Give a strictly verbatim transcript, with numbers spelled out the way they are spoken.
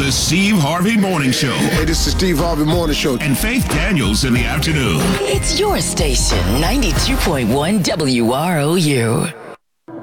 The Steve Harvey Morning Show. Hey, this is Steve Harvey Morning Show. And Faith Daniels in the afternoon. It's your station, ninety-two point one W R O U.